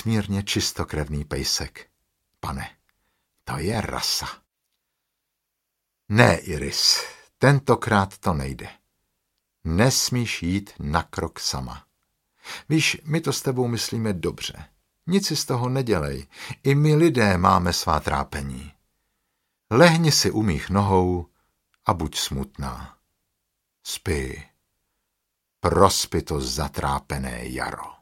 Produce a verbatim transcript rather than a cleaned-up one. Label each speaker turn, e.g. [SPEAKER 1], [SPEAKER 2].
[SPEAKER 1] nesmírně čistokrevný pejsek. Pane, to je rasa. Ne, Iris, tentokrát to nejde. Nesmíš jít na krok sama. Víš, my to s tebou myslíme dobře. Nic si z toho nedělej. I my lidé máme svá trápení. Lehni si u mých nohou a buď smutná. Spí. Prospi to zatrápené jaro.